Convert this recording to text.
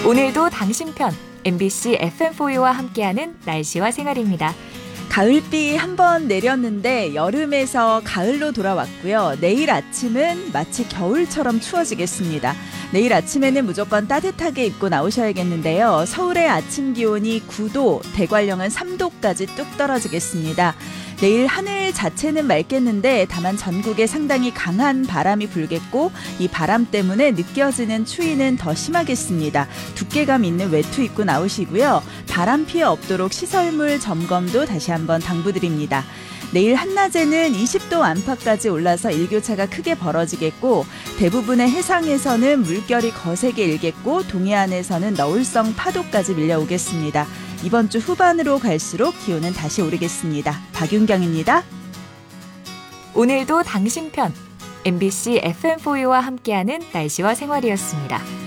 오늘도 당신 편 MBC FM4U와 함께하는 날씨와 생활입니다. 가을비 한번 내렸는데 여름에서 가을로 돌아왔고요. 내일 아침은 마치 겨울처럼 추워지겠습니다. 내일 아침에는 무조건 따뜻하게 입고 나오셔야겠는데요. 서울의 아침 기온이 9도, 대관령은 3도까지 뚝 떨어지겠습니다. 내일 하늘 자체는 맑겠는데 다만 전국에 상당히 강한 바람이 불겠고 이 바람 때문에 느껴지는 추위는 더 심하겠습니다. 두께감 있는 외투 입고 나오시고요. 바람 피해 없도록 시설물 점검도 다시 한번 당부드립니다. 내일 한낮에는 20도 안팎까지 올라서 일교차가 크게 벌어지겠고 대부분의 해상에서는 물결이 거세게 일겠고 동해안에서는 너울성 파도까지 밀려오겠습니다. 이번 주 후반으로 갈수록 기온은 다시 오르겠습니다. 박윤경입니다. 오늘도 당신 편 MBC FM4U와 함께하는 날씨와 생활이었습니다.